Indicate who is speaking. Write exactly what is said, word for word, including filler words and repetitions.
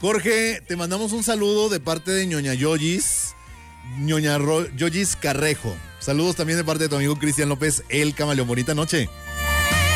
Speaker 1: Jorge, te mandamos un saludo de parte de ñoña Yoyis, ñoña Ro- Yoyis Carrejo. Saludos también de parte de tu amigo Cristian López, el Camaleón. Bonita noche.